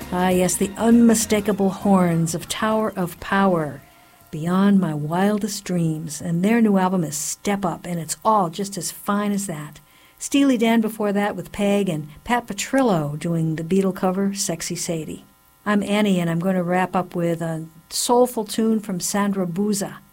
Ah, yes, the unmistakable horns of Tower of Power, beyond my wildest dreams. And their new album is Step Up, and it's all just as fine as that. Steely Dan before that with Peg, and Pat Petrillo doing the Beatle cover, Sexy Sadie. I'm Annie, and I'm going to wrap up with a soulful tune from Sandra Bouza.